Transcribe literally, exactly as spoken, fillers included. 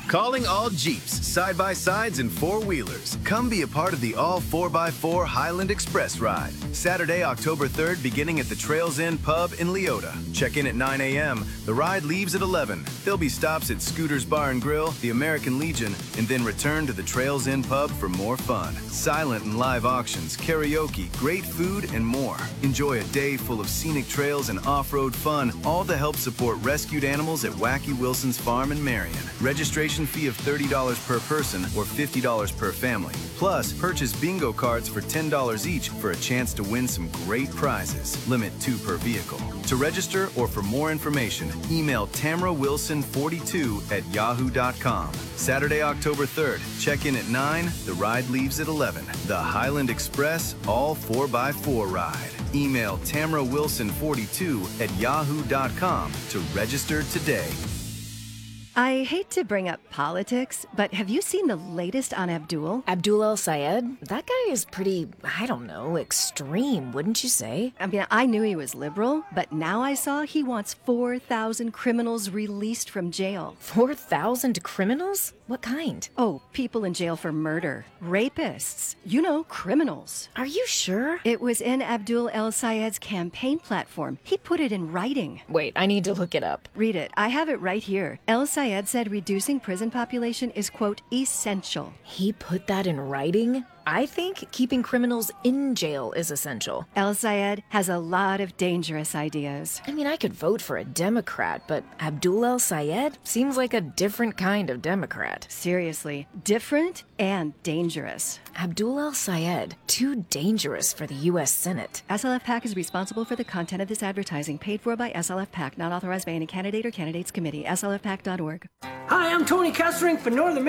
Calling all Jeeps, side-by-sides, and four-wheelers. Come be a part of the all four by four Highland Express ride. Saturday, October third, beginning at the Trails Inn Pub in Leota. Check in at nine a m The ride leaves at eleven. There'll be stops at Scooter's Bar and Grill, the American Legion, and then return to the Trails Inn Pub for more fun. Silent and live auctions, karaoke, great food, and more. Enjoy a day full of scenic trails and off-road fun, all to help support rescued animals at Wacky Wilson's Farm in Marion. Registration fee of thirty dollars per person or fifty dollars per family. Plus, purchase bingo cards for ten dollars each for a chance to win some great prizes. Limit two per vehicle. To register or for more information, email Tamara Wilson forty-two at yahoo dot com. Saturday, October third. Check in at nine. The ride leaves at eleven. The Highland Express all four by four ride. Email Tamara Wilson forty-two at yahoo dot com to register today. I hate to bring up politics, but have you seen the latest on Abdul? Abdul El-Sayed? That guy is pretty, I don't know, extreme, wouldn't you say? I mean, I knew he was liberal, but now I saw he wants four thousand criminals released from jail. four thousand criminals? What kind? Oh, people in jail for murder. Rapists. You know, criminals. Are you sure? It was in Abdul El-Sayed's campaign platform. He put it in writing. Wait, I need to look it up. Read it. I have it right here. El-Sayed said reducing prison population is, quote, essential. He put that in writing? I think keeping criminals in jail is essential. El-Sayed has a lot of dangerous ideas. I mean, I could vote for a Democrat, but Abdul El-Sayed seems like a different kind of Democrat. Seriously, different and dangerous. Abdul El-Sayed, too dangerous for the U S Senate. S L F PAC is responsible for the content of this advertising, paid for by S L F PAC, not authorized by any candidate or candidates committee. S L F PAC dot org. Hi, I'm Tony Kessering for Northern